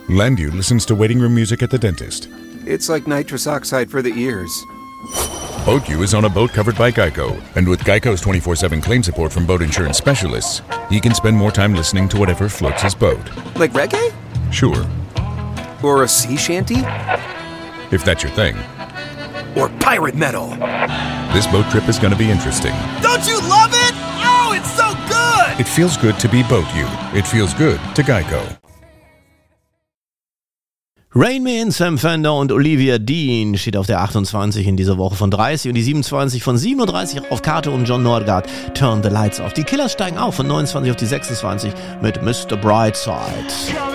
Landu listens to waiting room music at the dentist. It's like nitrous oxide for the ears. BoatU is on a boat covered by Geico. And with Geico's 24/7 claim support from boat insurance specialists, he can spend more time listening to whatever floats his boat. Like reggae? Sure. Or a sea shanty? If that's your thing. Or pirate metal? This boat trip is going to be interesting. Don't you love it? Oh, it's so good! It feels good to be BoatU. It feels good to Geico. Rain Man, Sam Fender und Olivia Dean steht auf der 28 in dieser Woche von 30 und die 27 von 37 auf Kato und John Nordgaard. Turn the Lights Off. Die Killers steigen auf von 29 auf die 26 mit Mr. Brightside.